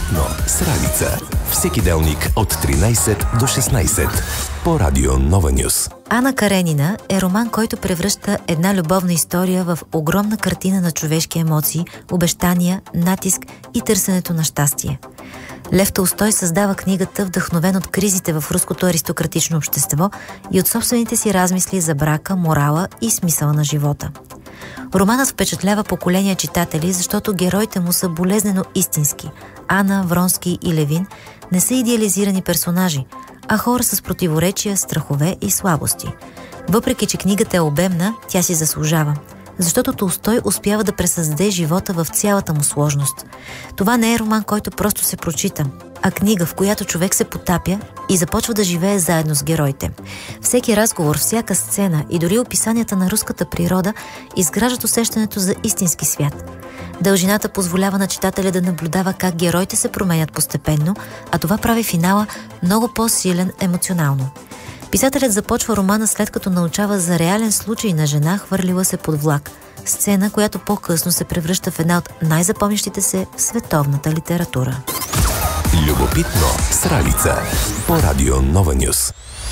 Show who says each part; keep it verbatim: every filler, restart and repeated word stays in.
Speaker 1: Любопитно с Ралица. Всеки делник от тринайсет до шестнайсет по Радио Нова Нюс.
Speaker 2: Ана Каренина е роман, който превръща една любовна история в огромна картина на човешки емоции, обещания, натиск и търсенето на щастие. Лев Толстой създава книгата вдъхновен от кризите в руското аристократично общество и от собствените си размисли за брака, морала и смисъла на живота. Романът впечатлява поколения читатели, защото героите му са болезнено истински. Ана, Вронски и Левин не са идеализирани персонажи, а хора с противоречия, страхове и слабости. Въпреки че книгата е обемна, тя си заслужава, защото Толстой успява да пресъздаде живота в цялата му сложност. Това не е роман, който просто се прочита, а книга, в която човек се потапя и започва да живее заедно с героите. Всеки разговор, всяка сцена и дори описанията на руската природа изграждат усещането за истински свят. Дължината позволява на читателя да наблюдава как героите се променят постепенно, а това прави финала много по-силен емоционално. Писателят започва романа след като научава за реален случай на жена, хвърлила се под влак. Сцена, която по-късно се превръща в една от най-запомнящите се в световната литература.
Speaker 1: Любопитно с Ралица по Радио Нова Нюс.